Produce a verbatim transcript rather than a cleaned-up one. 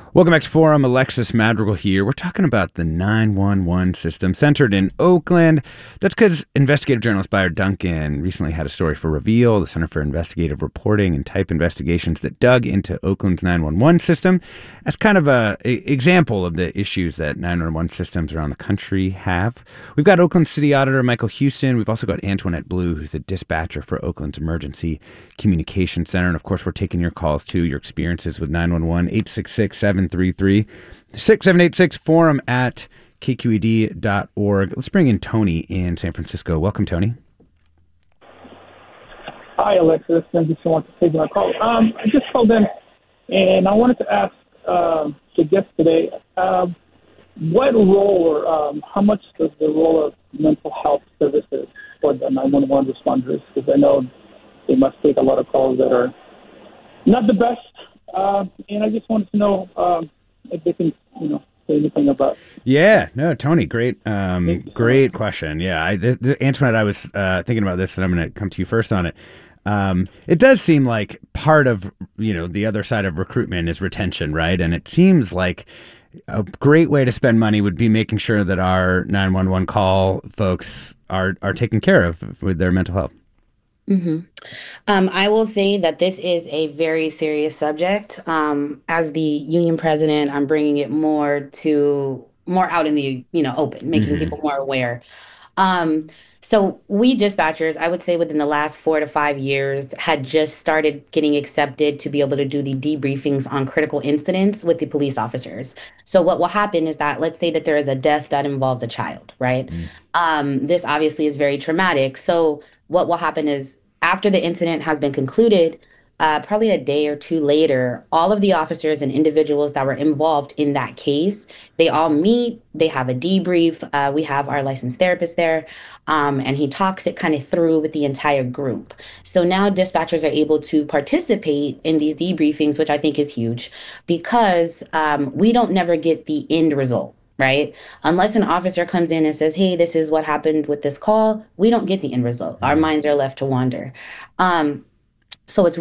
Welcome back to Forum. Alexis Madrigal here. We're talking about the nine one one system centered in Oakland. That's because investigative journalist Byron Duncan recently had a story for Reveal, the Center for Investigative Reporting and Type Investigations, that dug into Oakland's nine one one system. That's kind of a, a example of the issues that nine one one systems around the country have. We've got Oakland City Auditor Michael Houston. We've also got Antoinette Blue, who's a dispatcher for Oakland's Emergency Communication Center. And of course, we're taking your calls too, your experiences with nine one one, eight six six, seven three three, six seven eight six, forum at k q e d dot org. Let's bring in Tony in San Francisco. Welcome, Tony. Hi, Alexis. Thank you so much for taking my call. Um, I just called in, and I wanted to ask uh, the guest today, uh, what role or um, how much does the role of mental health services for the nine one one responders? Because I know they must take a lot of calls that are not the best. Uh, and I just wanted to know um, if they can, you know, say anything about. Yeah, no, Tony, great, um, great question. Yeah, I, the, the, Antoinette, I was uh, thinking about this, and I'm going to come to you first on it. Um, it does seem like part of, you know, the other side of recruitment is retention, right? And it seems like a great way to spend money would be making sure that our nine one one call folks are are taken care of with their mental health. Mm-hmm. Um, I will say that this is a very serious subject. Um, as the union president, I'm bringing it more to more out in the you know open, making Mm-hmm. people more aware. Um, so we dispatchers, I would say within the last four to five years, had just started getting accepted to be able to do the debriefings on critical incidents with the police officers. So what will happen is that, let's say that there is a death that involves a child, right? Mm-hmm. Um, this obviously is very traumatic. So what will happen is after the incident has been concluded, uh, probably a day or two later, all of the officers and individuals that were involved in that case, they all meet, they have a debrief. Uh, we have our licensed therapist there, um, and he talks it kind of through with the entire group. So now dispatchers are able to participate in these debriefings, which I think is huge, because um, we don't never get the end result. Right? Unless an officer comes in and says, hey, this is what happened with this call, we don't get the end result. Our minds are left to wander. Um, so it's